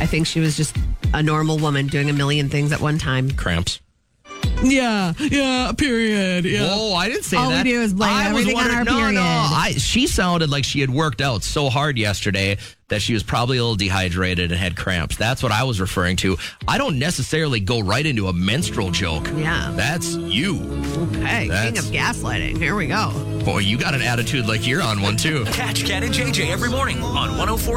think she was just a normal woman doing a million things at one time. Cramps. Yeah, period. Yeah. Whoa, I didn't say All that. we do is blame everything on our period. No. She sounded like she had worked out so hard yesterday that she was probably a little dehydrated and had cramps. That's what I was referring to. I don't necessarily go right into a menstrual joke. Yeah. That's you. Okay, king of gaslighting. Here we go. Boy, you got an attitude like you're on one, too. Catch Ken and JJ every morning on 104.7